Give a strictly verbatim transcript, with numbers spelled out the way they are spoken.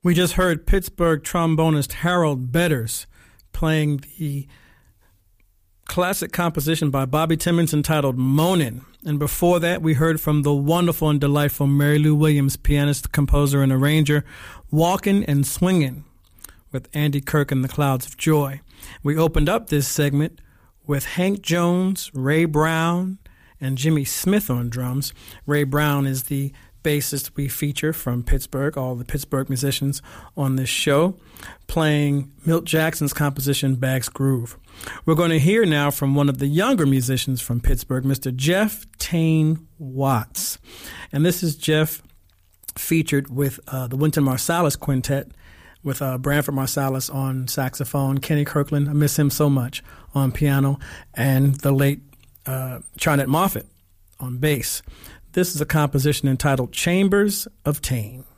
We just heard Pittsburgh trombonist Harold Betters playing the classic composition by Bobby Timmons entitled Moanin'. And before that, we heard from the wonderful and delightful Mary Lou Williams, pianist, composer, and arranger, Walkin' and Swingin' with Andy Kirk and the Clouds of Joy. We opened up this segment with Hank Jones, Ray Brown, and Jimmy Smith on drums. Ray Brown is the bassist we feature from Pittsburgh, all the Pittsburgh musicians on this show, playing Milt Jackson's composition Bag's Groove. We're going to hear now from one of the younger musicians from Pittsburgh, Mister Jeff Tane Watts. And this is Jeff featured with uh, the Wynton Marsalis Quintet, with uh, Branford Marsalis on saxophone, Kenny Kirkland, I miss him so much, on piano, and the late uh, Charnett Moffett on bass. This is a composition entitled Chambers of Tane.